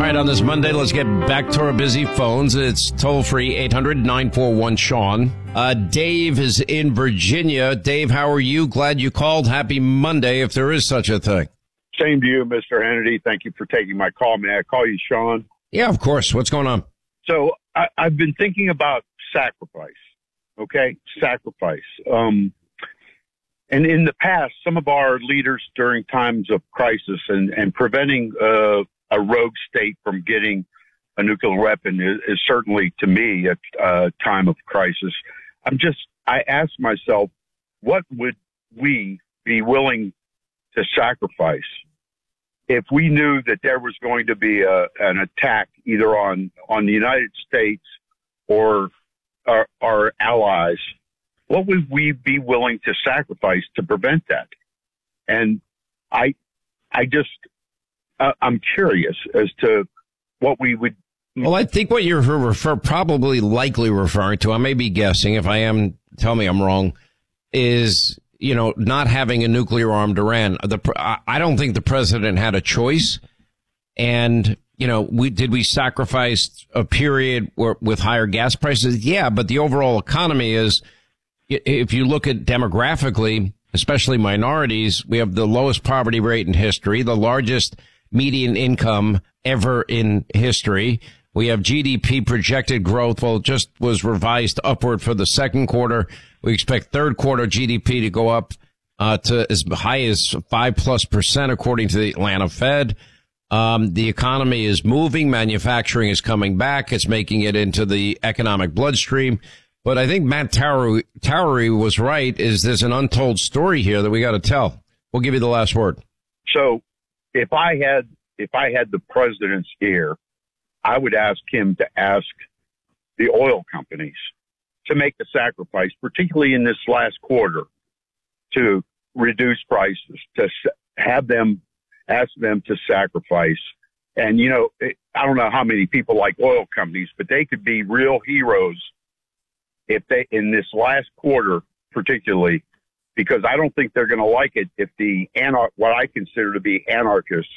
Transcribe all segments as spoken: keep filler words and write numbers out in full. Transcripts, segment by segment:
right, on this Monday, let's get back to our busy phones. It's toll-free, eight hundred nine four one Sean. Uh, Dave is in Virginia. Dave, how are you? Glad you called. Happy Monday, if there is such a thing. Same to you, Mister Hannity. Thank you for taking my call. May I call you Sean? Yeah, of course. What's going on? So I, I've been thinking about sacrifice, okay? Sacrifice. Um, and in the past, some of our leaders during times of crisis and, and preventing uh, a rogue state from getting a nuclear weapon is, is certainly, to me, a, a time of crisis. I'm just, I ask myself, what would we be willing to sacrifice if we knew that there was going to be a, an attack either on, on the United States or our, our allies? What would we be willing to sacrifice to prevent that? And I, I just, uh, I'm curious as to what we would. Well, I think what you're refer, probably likely referring to, I may be guessing, if I am, tell me I'm wrong, is, you know, not having a nuclear armed Iran. The, I don't think the president had a choice. And, you know, we, did we sacrifice a period where, with higher gas prices? Yeah, but the overall economy is, if you look at demographically, especially minorities, we have the lowest poverty rate in history, the largest median income ever in history. We have G D P projected growth. Well, it just was revised upward for the second quarter. We expect third quarter G D P to go up uh, to as high as five plus percent, according to the Atlanta Fed. Um, the economy is moving. Manufacturing is coming back. It's making it into the economic bloodstream. But I think Matt Towery, Towery was right, is there's an untold story here that we got to tell. We'll give you the last word. So if I had, if I had the president's ear, I would ask him to ask the oil companies to make a sacrifice, particularly in this last quarter, to reduce prices, to have them, ask them to sacrifice. And, you know, I don't know how many people like oil companies, but they could be real heroes if they, in this last quarter, particularly, because I don't think they're going to like it if the anar- what I consider to be anarchists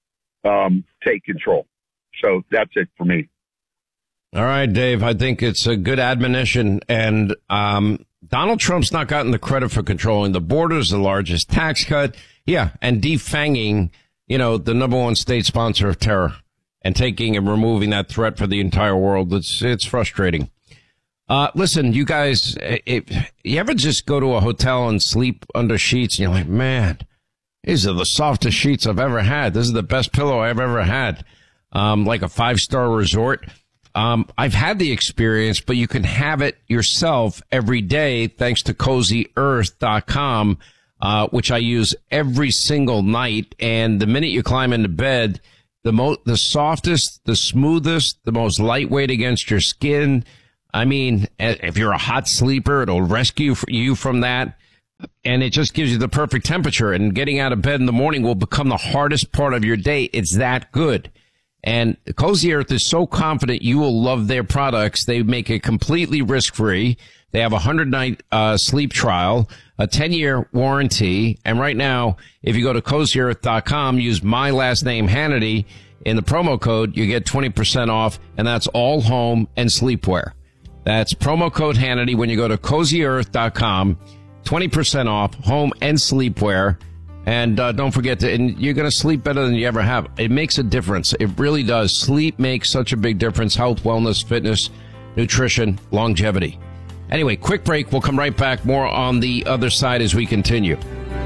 um, take control. So that's it for me. All right, Dave, I think it's a good admonition. And um, Donald Trump's not gotten the credit for controlling the borders, the largest tax cut. Yeah, and defanging, you know, the number one state sponsor of terror and taking and removing that threat for the entire world. It's it's frustrating. Uh, listen, you guys, if you ever just go to a hotel and sleep under sheets and you're like, man, these are the softest sheets I've ever had. This is the best pillow I've ever had. Um, like a five-star resort. Um, I've had the experience, but you can have it yourself every day thanks to cozy earth dot com, uh, which I use every single night. And the minute you climb into bed, the mo- the softest, the smoothest, the most lightweight against your skin. I mean, if you're a hot sleeper, it'll rescue you from that. And it just gives you the perfect temperature. And getting out of bed in the morning will become the hardest part of your day. It's that good. And Cozy Earth is so confident you will love their products. They make it completely risk-free. They have a hundred-night uh, sleep trial, a ten-year warranty. And right now, if you go to cozy earth dot com, use my last name, Hannity, in the promo code, you get twenty percent off. And that's all home and sleepwear. That's promo code Hannity when you go to cozy earth dot com, twenty percent off, home and sleepwear. And uh, don't forget to, and you're going to sleep better than you ever have. It makes a difference. It really does. Sleep makes such a big difference. Health, wellness, fitness, nutrition, longevity. Anyway, quick break. We'll come right back. More on the other side as we continue.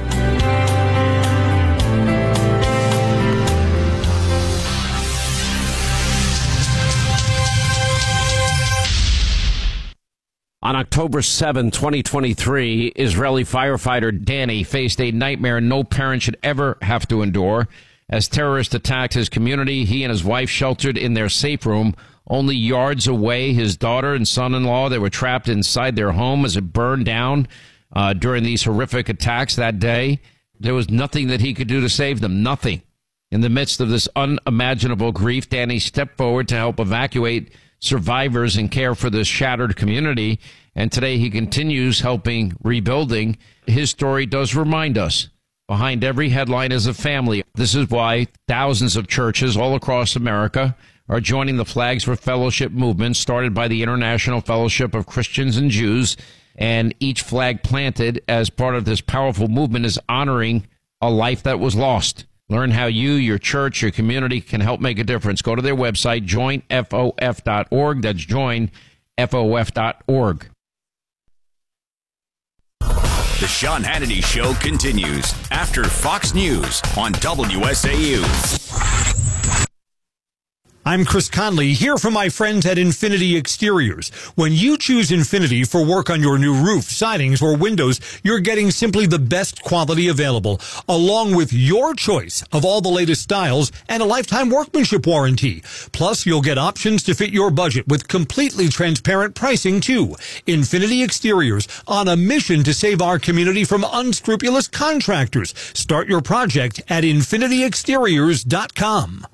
On October seventh, twenty twenty-three, Israeli firefighter Danny faced a nightmare no parent should ever have to endure. As terrorists attacked his community, he and his wife sheltered in their safe room. Only yards away, his daughter and son-in-law, they were trapped inside their home as it burned down uh, during these horrific attacks that day. There was nothing that he could do to save them, nothing. In the midst of this unimaginable grief, Danny stepped forward to help evacuate survivors and care for this shattered community. And today he continues helping rebuilding. His story does remind us Behind every headline is a family. This is why thousands of churches all across America are joining the Flags for Fellowship movement started by the International Fellowship of Christians and Jews. And each flag planted as part of this powerful movement is honoring a life that was lost. Learn how you, your church, your community can help make a difference. Go to their website, join F O F dot org. That's join F O F dot org. The Sean Hannity Show continues after Fox News on W S A U. I'm Chris Conley, here from my friends at Infinity Exteriors. When you choose Infinity for work on your new roof, sidings, or windows, you're getting simply the best quality available, along with your choice of all the latest styles and a lifetime workmanship warranty. Plus, you'll get options to fit your budget with completely transparent pricing, too. Infinity Exteriors, on a mission to save our community from unscrupulous contractors. Start your project at infinity exteriors dot com.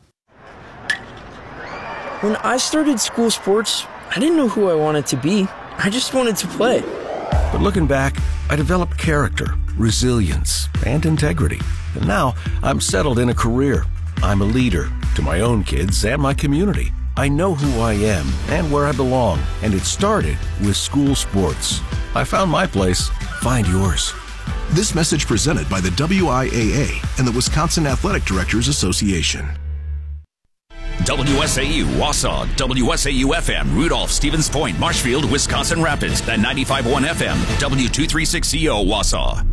When I started school sports, I didn't know who I wanted to be. I just wanted to play. But looking back, I developed character, resilience, and integrity. And now I'm settled in a career. I'm a leader to my own kids and my community. I know who I am and where I belong, and it started with school sports. I found my place. Find yours. This message presented by the W I A A and the Wisconsin Athletic Directors Association. W S A U, Wausau, W S A U F M, Rudolph, Stevens Point, Marshfield, Wisconsin Rapids, and ninety-five point one F M, W two thirty-six C O, Wausau.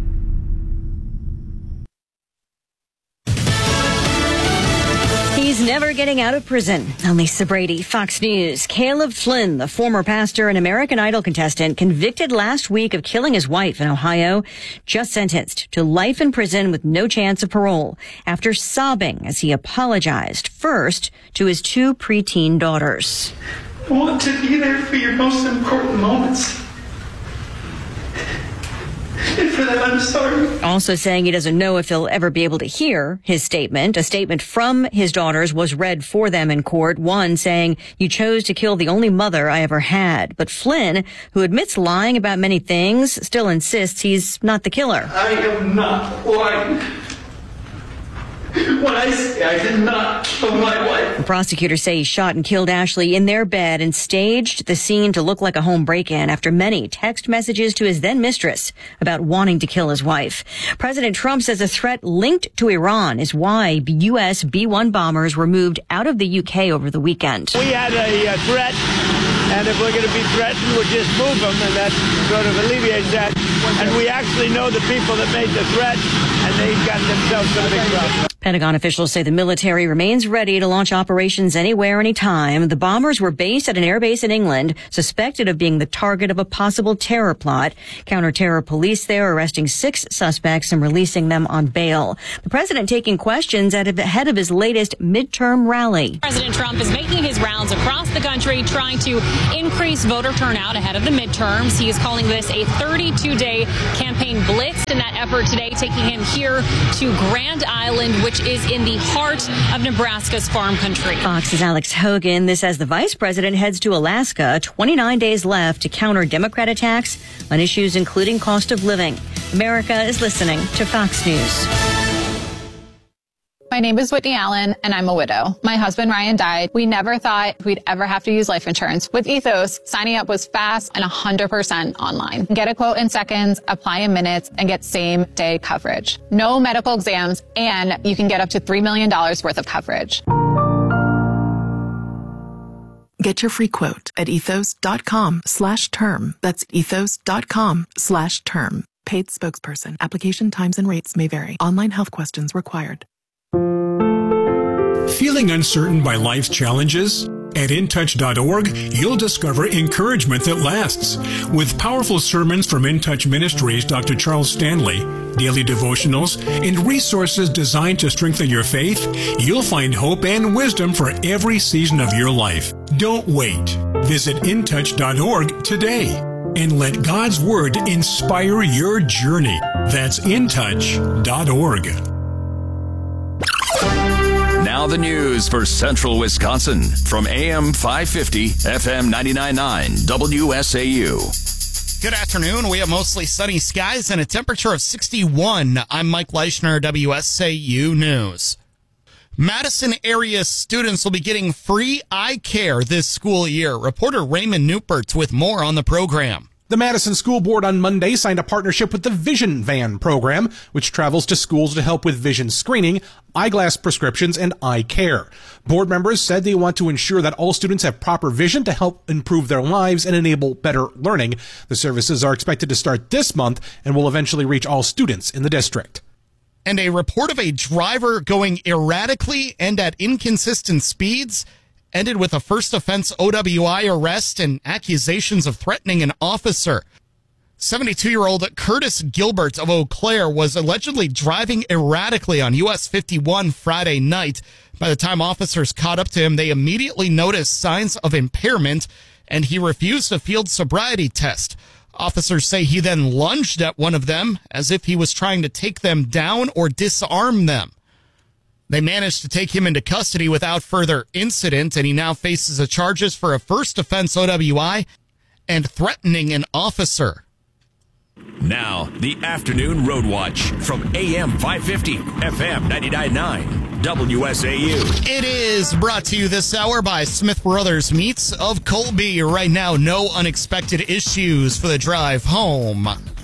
He's never getting out of prison. I'm Lisa Brady, Fox News. Caleb Flynn, the former pastor and American Idol contestant, convicted last week of killing his wife in Ohio, just sentenced to life in prison with no chance of parole after sobbing as he apologized first to his two preteen daughters. I want to be there for your most important moments. And for that, I'm sorry. Also saying he doesn't know if he'll ever be able to hear his statement. A statement from his daughters was read for them in court. One saying, "You chose to kill the only mother I ever had." But Flynn, who admits lying about many things, still insists he's not the killer. I am not lying. When I say I did not kill my wife. The prosecutors say he shot and killed Ashley in their bed and staged the scene to look like a home break-in after many text messages to his then mistress about wanting to kill his wife. President Trump says a threat linked to Iran is why U S B one bombers were moved out of the U K over the weekend. We had a uh, threat, and if we're going to be threatened, we'll just move them, and that sort of alleviates that. And we actually know the people that made the threat, and they've got themselves some big problem. Pentagon officials say the military remains ready to launch operations anywhere, anytime. The bombers were based at an airbase in England, suspected of being the target of a possible terror plot. Counter-terror police there arresting six suspects and releasing them on bail. The president taking questions at ahead of his latest midterm rally. President Trump is making his rounds across the country, trying to increase voter turnout ahead of the midterms. He is calling this a thirty-two day campaign blitz. In that effort today, taking him here to Grand Island, which is in the heart of Nebraska's farm country. Fox's Alex Hogan. This as the vice president heads to Alaska. twenty-nine days left to counter Democrat attacks on issues including cost of living. America is listening to Fox News. My name is Whitney Allen, and I'm a widow. My husband, Ryan, died. We never thought we'd ever have to use life insurance. With Ethos, signing up was fast and one hundred percent online. Get a quote in seconds, apply in minutes, and get same-day coverage. No medical exams, and you can get up to three million dollars worth of coverage. Get your free quote at ethos.com slash term. That's ethos.com slash term. Paid spokesperson. Application times and rates may vary. Online health questions required. Feeling uncertain by life's challenges? At in touch dot org, you'll discover encouragement that lasts. With powerful sermons from In Touch Ministries' Doctor Charles Stanley, daily devotionals, and resources designed to strengthen your faith, you'll find hope and wisdom for every season of your life. Don't wait. Visit in touch dot org today and let God's Word inspire your journey. That's in touch dot org. Now the news for Central Wisconsin from A M five fifty, F M ninety-nine point nine, W S A U. Good afternoon. We have mostly sunny skies and a temperature of sixty-one. I'm Mike Leischner, W S A U News. Madison area students will be getting free eye care this school year. Reporter Raymond Newpert with more on the program. The Madison School Board on Monday signed a partnership with the Vision Van program, which travels to schools to help with vision screening, eyeglass prescriptions, and eye care. Board members said they want to ensure that all students have proper vision to help improve their lives and enable better learning. The services are expected to start this month and will eventually reach all students in the district. And a report of a driver going erratically and at inconsistent speeds ended with a first offense O W I arrest and accusations of threatening an officer. seventy-two-year-old Curtis Gilbert of Eau Claire was allegedly driving erratically on U S fifty-one Friday night. By the time officers caught up to him, they immediately noticed signs of impairment, and he refused a field sobriety test. Officers say he then lunged at one of them as if he was trying to take them down or disarm them. They managed to take him into custody without further incident, and he now faces a charges for a first offense O W I and threatening an officer. Now, the Afternoon Road Watch from A M five fifty, F M ninety-nine point nine, W S A U. It is brought to you this hour by Smith Brothers Meats of Colby. Right now, no unexpected issues for the drive home.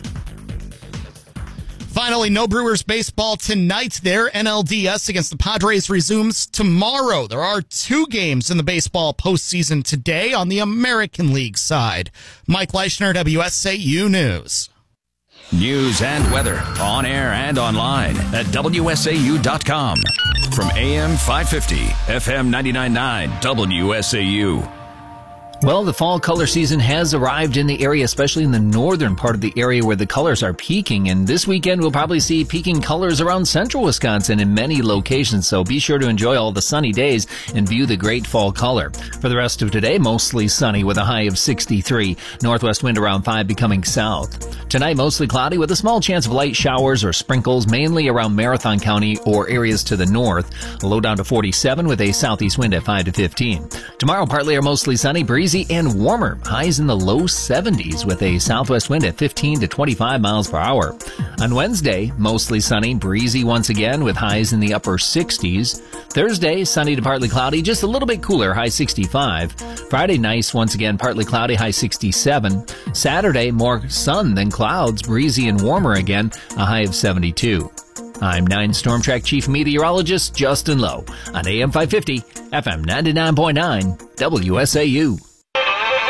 Finally, no Brewers baseball tonight. Their N L D S against the Padres resumes tomorrow. There are two games in the baseball postseason today on the American League side. Mike Leischner, W S A U News. News and weather on air and online at W S A U dot com. From A M five fifty, F M ninety-nine point nine, W S A U. Well, the fall color season has arrived in the area, especially in the northern part of the area where the colors are peaking. And this weekend, we'll probably see peaking colors around central Wisconsin in many locations. So be sure to enjoy all the sunny days and view the great fall color. For the rest of today, mostly sunny with a high of sixty-three. Northwest wind around five becoming south. Tonight, mostly cloudy with a small chance of light showers or sprinkles, mainly around Marathon County or areas to the north. A low down to forty-seven with a southeast wind at five to fifteen. Tomorrow, partly or mostly sunny, breezy and warmer. Highs in the low seventies with a southwest wind at fifteen to twenty-five miles per hour. On Wednesday, mostly sunny, breezy once again with highs in the upper sixties. Thursday, sunny to partly cloudy, just a little bit cooler, high sixty-five. Friday, nice, once again, partly cloudy, high sixty-seven. Saturday, more sun than clouds, breezy and warmer again, a high of seventy-two. I'm nine Storm Track Chief Meteorologist Justin Lowe on A M five fifty, F M ninety-nine point nine, W S A U.